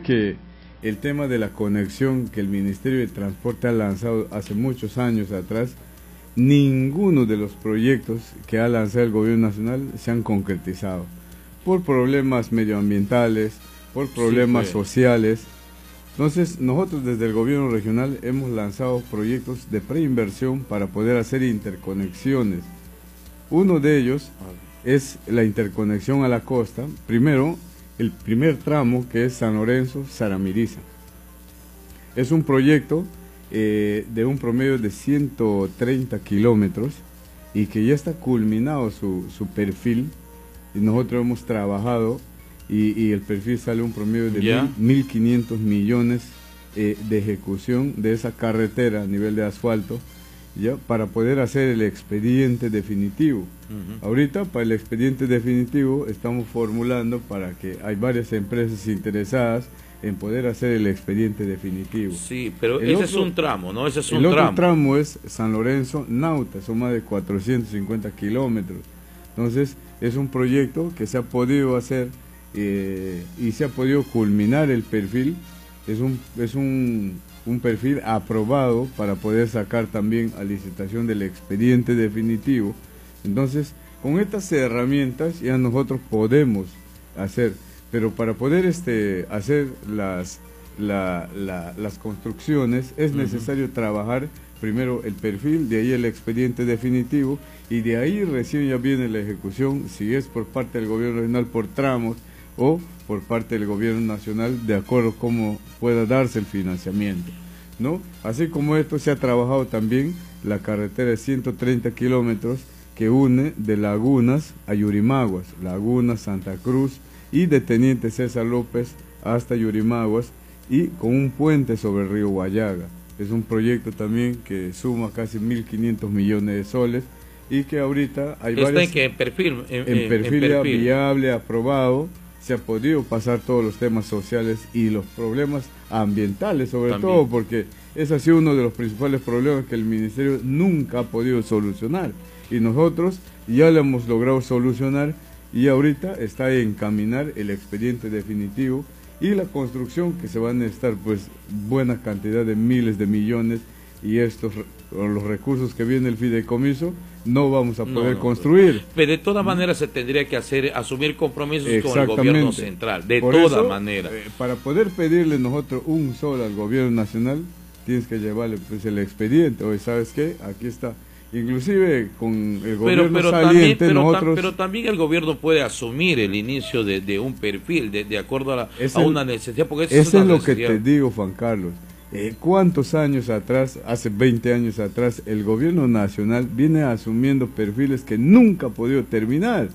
que el tema de la conexión que el Ministerio de Transporte ha lanzado hace muchos años atrás, ninguno de los proyectos que ha lanzado el gobierno nacional se han concretizado, por problemas medioambientales, por problemas sociales. Entonces, nosotros desde el gobierno regional hemos lanzado proyectos de preinversión para poder hacer interconexiones. Uno de ellos es la interconexión a la costa. Primero, el primer tramo, que es San Lorenzo-Saramiriza. Es un proyecto de un promedio de 130 kilómetros y que ya está culminado su perfil, y nosotros hemos trabajado y el perfil sale un promedio de 1.500 millones de ejecución de esa carretera a nivel de asfalto, ya para poder hacer el expediente definitivo. Ahorita para el expediente definitivo estamos formulando para que hay varias empresas interesadas en poder hacer el expediente definitivo. Sí, pero ese es un tramo, ¿no? Ese es un tramo. El tramo otro tramo es San Lorenzo-Nauta, son más de 450 kilómetros. Entonces es un proyecto que se ha podido hacer y se ha podido culminar el perfil. Es un perfil aprobado para poder sacar también a licitación del expediente definitivo. Entonces, con estas herramientas ya nosotros podemos hacer, pero para poder hacer las construcciones es necesario trabajar primero el perfil, de ahí el expediente definitivo, y de ahí recién ya viene la ejecución, si es por parte del gobierno regional por tramos o por parte del gobierno nacional, de acuerdo a cómo pueda darse el financiamiento, ¿no? Así como esto se ha trabajado también la carretera de 130 kilómetros que une de Lagunas a Yurimaguas, Lagunas, Santa Cruz y de Teniente César López hasta Yurimaguas, y con un puente sobre el río Guayaga. Es un proyecto también que suma casi 1.500 millones de soles y que ahorita hay varios... Está en perfil, en perfil viable, aprobado. Se ha podido pasar todos los temas sociales y los problemas ambientales, sobre todo, porque ese ha sido uno de los principales problemas que el Ministerio nunca ha podido solucionar. Y nosotros ya lo hemos logrado solucionar, y ahorita está en encaminar el expediente definitivo y la construcción, que se van a necesitar pues buena cantidad de miles de millones, y los recursos que viene el fideicomiso no vamos a poder construir. Pero de todas maneras se tendría que asumir compromisos con el gobierno central, de todas maneras. Para poder pedirle nosotros un sol al gobierno nacional, tienes que llevarle pues el expediente. Oye, ¿sabes qué? Aquí está. Inclusive con el gobierno saliente pero también el gobierno puede asumir el inicio de un perfil de acuerdo a una necesidad, porque eso es lo que te digo, Juan Carlos. ¿Cuántos años atrás, hace 20 años atrás, el gobierno nacional viene asumiendo perfiles que nunca ha podido terminar?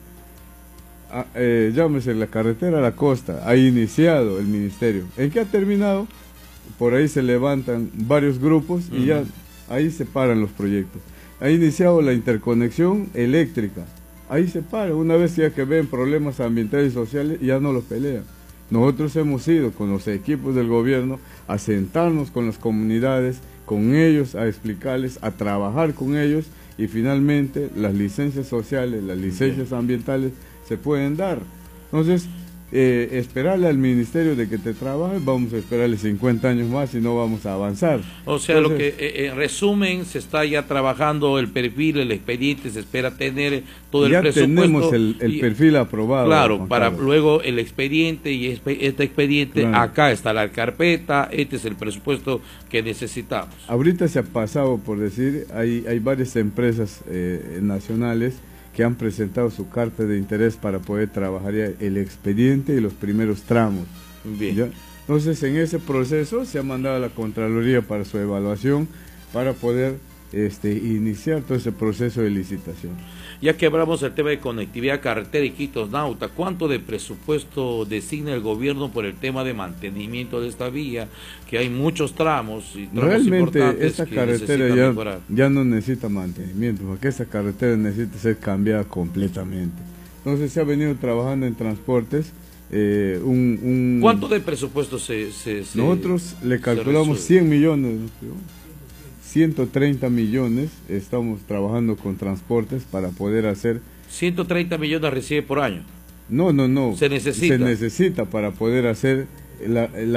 Llámese la carretera a la costa, ha iniciado el ministerio. ¿En qué ha terminado? Por ahí se levantan varios grupos y ya ahí se paran los proyectos. Ha iniciado la interconexión eléctrica, ahí se para. Una vez ya que ven problemas ambientales y sociales, ya no los pelean. Nosotros hemos ido con los equipos del gobierno a sentarnos con las comunidades, con ellos, a explicarles, a trabajar con ellos, y finalmente las licencias sociales, las licencias ambientales se pueden dar. Entonces, esperarle al ministerio de que te trabaje, vamos a esperarle 50 años más y no vamos a avanzar. O sea, entonces, lo que en resumen, se está ya trabajando el perfil, el expediente, se espera tener todo el presupuesto. Ya tenemos el perfil aprobado. Claro, para luego el expediente, y este expediente, acá está la carpeta, este es el presupuesto que necesitamos. Ahorita se ha pasado, por decir, hay varias empresas nacionales que han presentado su carta de interés para poder trabajar ya el expediente y los primeros tramos. Bien. ¿Ya? Entonces, en ese proceso se ha mandado a la Contraloría para su evaluación, para poder iniciar todo ese proceso de licitación. Ya que hablamos del tema de conectividad carretera Iquitos-Nauta, ¿cuánto de presupuesto designa el gobierno por el tema de mantenimiento de esta vía? Que hay muchos tramos y tramos realmente esa carretera ya no necesita mantenimiento, porque esa carretera necesita ser cambiada completamente. Entonces se ha venido trabajando en transportes. ¿Cuánto de presupuesto nosotros le calculamos 100 millones, 130 millones, estamos trabajando con transportes para poder hacer... 130 millones recibe por año. No. Se necesita. Se necesita para poder hacer la